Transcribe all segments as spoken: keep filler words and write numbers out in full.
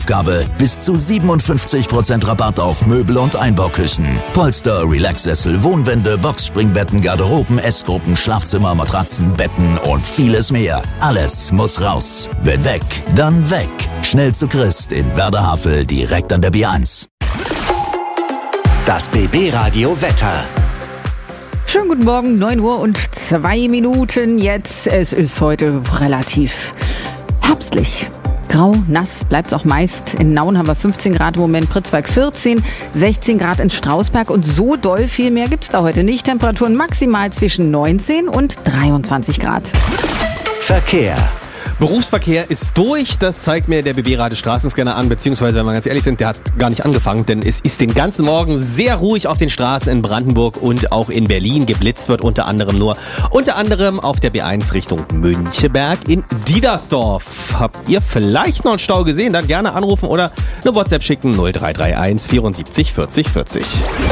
Ausgabe. Bis zu siebenundfünfzig Prozent Rabatt auf Möbel und Einbauküchen. Polster, Relaxsessel, Wohnwände, Boxspringbetten, Garderoben, Essgruppen, Schlafzimmer, Matratzen, Betten und vieles mehr. Alles muss raus. Wenn weg, dann weg. Schnell zu Christ in Werder-Havel, direkt an der B eins. Das B B-Radio Wetter. Schönen guten Morgen, neun Uhr und zwei Minuten jetzt. Es ist heute relativ herbstlich. Grau, nass bleibt es auch meist. In Nauen haben wir fünfzehn Grad im Moment, Pritzwalk vierzehn, sechzehn Grad in Strausberg und so doll viel mehr gibt's da heute nicht. Temperaturen maximal zwischen neunzehn und dreiundzwanzig Grad. Verkehr. Berufsverkehr ist durch, das zeigt mir der B B-Radio Straßenscanner an, beziehungsweise, wenn wir ganz ehrlich sind, der hat gar nicht angefangen, denn es ist den ganzen Morgen sehr ruhig auf den Straßen in Brandenburg und auch in Berlin. Geblitzt wird unter anderem nur, unter anderem auf der B eins Richtung Müncheberg in Diedersdorf. Habt ihr vielleicht noch einen Stau gesehen? Dann gerne anrufen oder eine WhatsApp schicken null drei drei eins vierundsiebzig vierzig vierzig.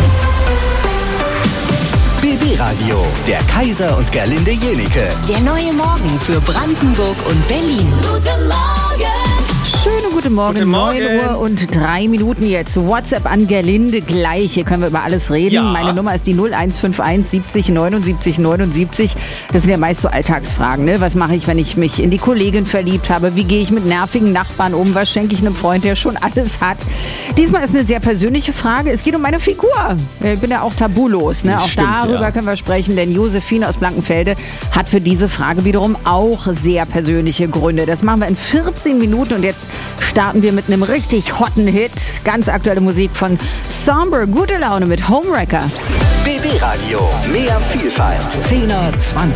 B B-Radio, der Kaiser und Gerlinde Jenike. Der neue Morgen für Brandenburg und Berlin. Guten Morgen! Schönen guten Morgen, Guten Morgen. neun Uhr und drei Minuten jetzt. WhatsApp an Gerlinde gleich. Hier können wir über alles reden. Ja. Meine Nummer ist die null eins fünf eins siebzig neunundsiebzig neunundsiebzig. Das sind ja meist so Alltagsfragen. Ne? Was mache ich, wenn ich mich in die Kollegin verliebt habe? Wie gehe ich mit nervigen Nachbarn um? Was schenke ich einem Freund, der schon alles hat? Diesmal ist eine sehr persönliche Frage. Es geht um meine Figur. Ich bin ja auch tabulos. Ne? Das Auch stimmt, darüber ja. können wir sprechen, denn Josephine aus Blankenfelde hat für diese Frage wiederum auch sehr persönliche Gründe. Das machen wir in vierzehn Minuten und jetzt starten wir mit einem richtig hotten Hit. Ganz aktuelle Musik von Somber, gute Laune mit Homewrecker. B B-Radio, mehr Vielfalt. Zehner, zwanziger.